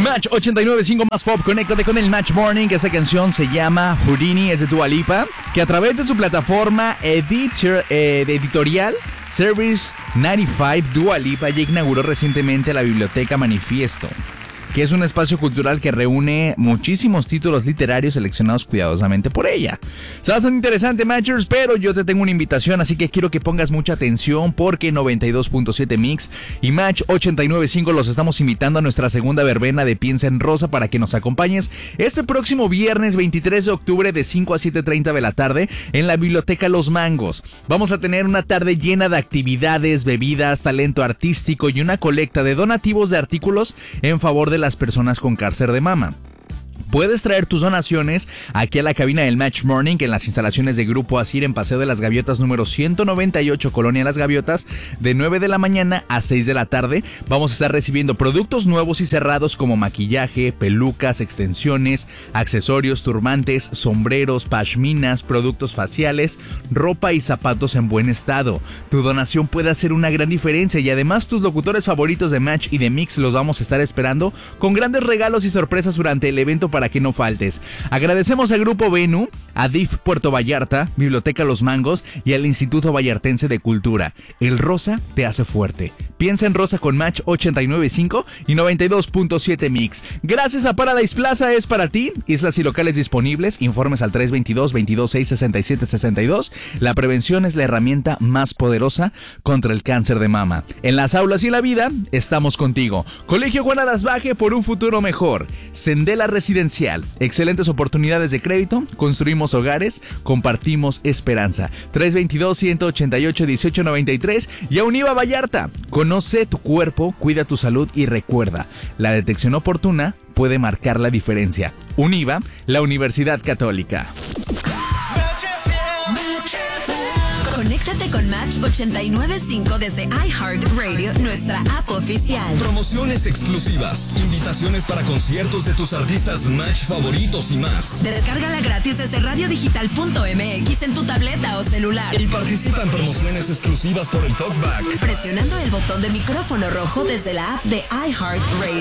Match 89.5 más pop, conéctate con el Match Morning. Esa canción se llama Houdini, es de Dua Lipa, que a través de su plataforma editorial Service 95, Dua Lipa ya inauguró recientemente la biblioteca Manifiesto, que es un espacio cultural que reúne muchísimos títulos literarios seleccionados cuidadosamente por ella. Se hace interesante, Matchers, pero yo te tengo una invitación, así que quiero que pongas mucha atención porque 92.7 Mix y Match 89.5 los estamos invitando a nuestra segunda verbena de Piensa en Rosa para que nos acompañes este próximo viernes 23 de octubre de 5 a 7:30 de la tarde en la Biblioteca Los Mangos. Vamos a tener una tarde llena de actividades, bebidas, talento artístico y una colecta de donativos de artículos en favor de las personas con cáncer de mama. Puedes traer tus donaciones aquí a la cabina del Match Morning en las instalaciones de Grupo Asir en Paseo de las Gaviotas número 198, Colonia Las Gaviotas, de 9 de la mañana a 6 de la tarde. Vamos a estar recibiendo productos nuevos y cerrados como maquillaje, pelucas, extensiones, accesorios, turbantes, sombreros, pashminas, productos faciales, ropa y zapatos en buen estado. Tu donación puede hacer una gran diferencia y además tus locutores favoritos de Match y de Mix los vamos a estar esperando con grandes regalos y sorpresas durante el evento para que no faltes. Agradecemos al Grupo Venu, a DIF Puerto Vallarta, Biblioteca Los Mangos y al Instituto Vallartense de Cultura. El rosa te hace fuerte. Piensa en Rosa con Match 89.5 y 92.7 Mix. Gracias a Paradise Plaza es para ti. Islas y locales disponibles. Informes al 322-226-6762. La prevención es la herramienta más poderosa contra el cáncer de mama. En las aulas y la vida, estamos contigo. Colegio Juana Lasbaje por un futuro mejor. Sendela Residencial. Excelentes oportunidades de crédito. Construimos hogares. Compartimos esperanza. 322-188-1893 y a Univa Vallarta. Conoce tu cuerpo, cuida tu salud y recuerda, la detección oportuna puede marcar la diferencia. Univa, la Universidad Católica. Conéctate con Match 89.5 desde iHeartRadio, nuestra app oficial. Promociones exclusivas, invitaciones para conciertos de tus artistas Match favoritos y más. Descárgala gratis desde radiodigital.mx en tu tableta o celular. Y participa en promociones exclusivas por el TalkBack. Presionando el botón de micrófono rojo desde la app de iHeartRadio.